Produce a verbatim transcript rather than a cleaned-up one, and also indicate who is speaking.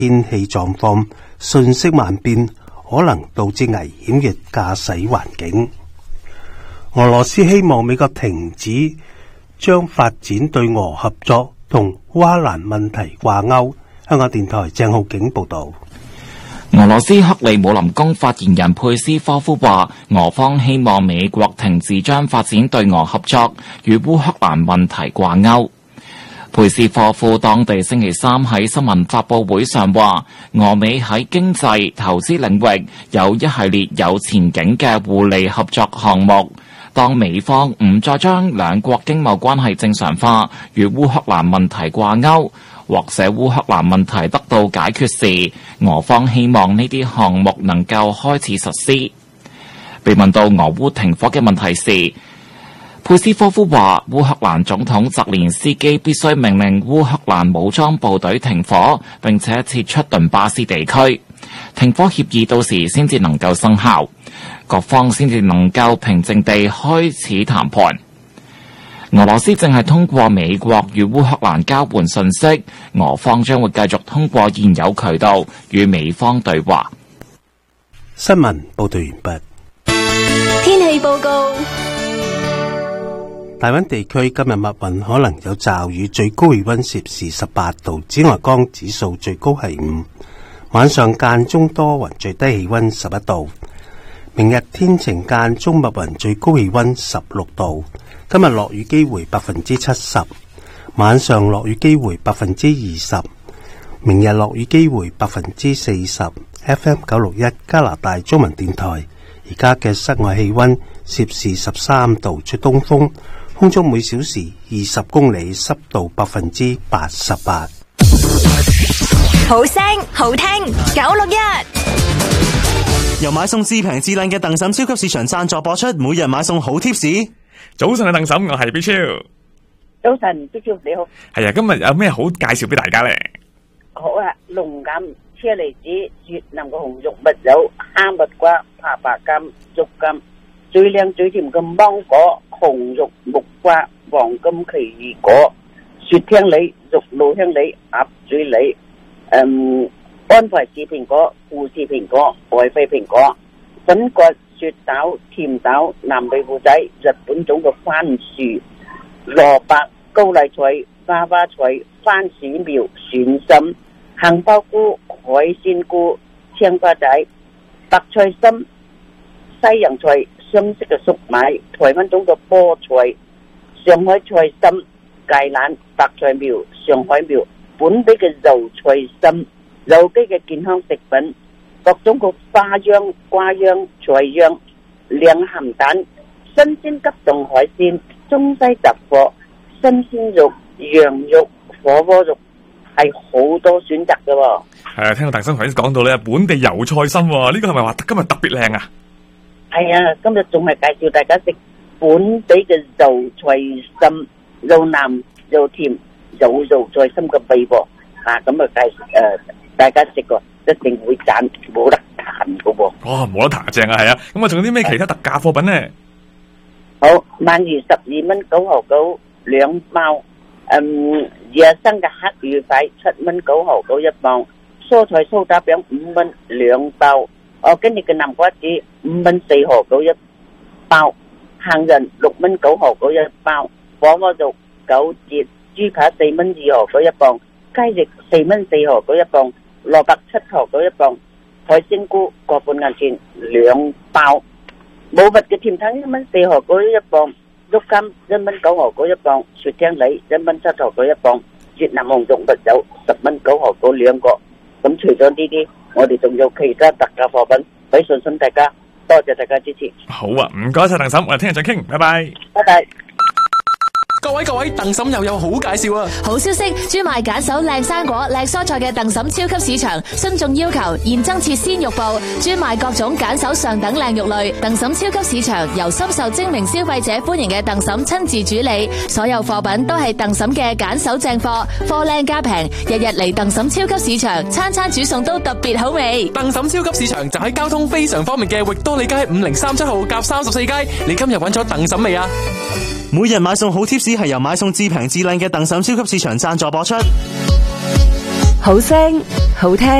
Speaker 1: 天氣狀況瞬息萬變，可能導致危險嘅駕駛環境。俄羅斯希望美國停止將發展對俄合作同烏克蘭問題掛鈎。香港電台鄭浩景報道。
Speaker 2: 俄羅斯克里姆林宮發言人佩斯科夫話，俄方希望美國停止將發展對俄合作與烏克蘭問題掛鈎。佩斯科夫當地星期三喺新聞發佈會上話，俄美喺經濟、投資領域有一系列有前景嘅互利合作項目。當美方唔再將兩國經貿關係正常化，與烏克蘭問題掛鈎，或者烏克蘭問題得到解決時，俄方希望呢啲項目能夠開始實施。被問到俄烏停火嘅問題時，佩斯科夫話，烏克蘭總統澤連斯基必須命令烏克蘭武裝部隊停火，並且撤出頓巴斯地區。停火協議到時先至能夠生效，各方先至能夠平靜地開始談判。俄羅斯正係通過美國與烏克蘭交換信息，俄方將會繼續通過現有渠道與美方對話。
Speaker 1: 新聞報道完畢。
Speaker 3: 天氣報告。
Speaker 1: 大溫地區今日密雲，可能有驟雨，最高氣溫攝氏十八度，紫外光指數最高係五。晚上間中多雲，最低氣溫十一度。明日天晴間中密雲，最高氣溫十六度。今日落雨機會百分之七十，晚上落雨機會百分之二十，明日落雨機會百分之四十。F M 九六一加拿大中文電台，而家嘅室外氣溫攝氏十三度，吹東風，空中每小時二十公里，濕度百分之八十八。
Speaker 3: 好聲好聽，九六一。
Speaker 4: 由買餸至平至靚嘅鄧嬸超級市場贊助播出，每日買餸好貼士。
Speaker 5: 早晨啊，鄧嬸，我係 B 超。
Speaker 6: 早晨 B 超你好。
Speaker 5: 係啊，今日有咩好介紹俾大家咧？
Speaker 6: 好啊，龍眼、車厘子、越南嘅紅肉蜜柚、哈密瓜、帕白柑、竹柑，最靚最甜嘅芒果、紅肉木瓜、黃金奇異果、雪聽梨、玉露香梨、鴨嘴梨，嗯，安牌子蘋果、富士蘋果、愛妃蘋果、粉葛、雪豆、甜豆、南美虎仔、日本種嘅番薯、蘿蔔、高麗菜、花花菜、番薯苗、蒜心、杏鮑菇、海鮮菇、青花仔、白菜心、西洋菜、雙色嘅粟米、台灣種嘅菠菜、上海菜心、芥蘭、白菜苗、上海苗、本地嘅油菜心、有機嘅健康食品，各種嘅花秧、瓜秧、菜秧、靚鹹蛋、新鮮急凍海鮮、中西雜貨、新鮮肉、羊肉、火鍋肉，係好多選擇嘅喎。
Speaker 5: 係啊，聽到鄧生頭先講到咧，本地油菜心喎，呢個係咪話今日特別靚啊？
Speaker 6: 係啊，今日仲係介紹大家食本地嘅油菜心，又腍又甜，有油菜心嘅味喎。啊，咁啊介誒，大家食過一定會讚，冇得彈嘅喎。
Speaker 5: 哦，冇得彈正啊，係啊。咁啊，仲有啲咩其他特價貨品咧？
Speaker 6: 好，鰻魚十二蚊九毫九兩包，嗯，野生嘅黑魚塊七蚊九毫九一磅，蔬菜蘇打餅五蚊兩包，哦，跟住嘅南瓜子五蚊四毫九一包，杏仁六蚊九毫九一包，火鍋肉九折，豬扒四蚊二毫九一磅，雞翼四蚊四毫九一磅，蘿蔔七毫九一磅，海鮮菇個半銀錢兩包。冇核嘅甜橙一蚊四毫九一磅，郁金一蚊九毫九一磅，雪聽梨一蚊七毫九一磅，越南紅肉蜜柚十蚊九毫九兩個。咁除咗呢啲，我哋仲有其他特價貨品，俾信心大家，多謝大家支持。
Speaker 5: 好啊，唔該晒鄧嬸，我哋聽日再傾，拜拜。
Speaker 6: 拜拜。
Speaker 4: 各位各位，鄧嬸又有好介紹啊！
Speaker 3: 好消息，專賣揀手靚生果、靚蔬菜嘅鄧嬸超級市場，新眾要求現增設鮮肉部，專賣各種揀手上等靚肉類。鄧嬸超級市場由深受精明消費者歡迎嘅鄧嬸親自主理，所有貨品都係鄧嬸嘅揀手正貨，貨靚價平，日日嚟鄧嬸超級市場，餐餐煮餸都特別好味。
Speaker 4: 鄧嬸超級市場就喺交通非常方便嘅域多利街五零三七號夾三十四街，你今日揾咗鄧嬸未啊？每日買餸好貼士係由買餸至平至靚嘅鄧嬸超級市場贊助播出。
Speaker 7: 好聲好聽。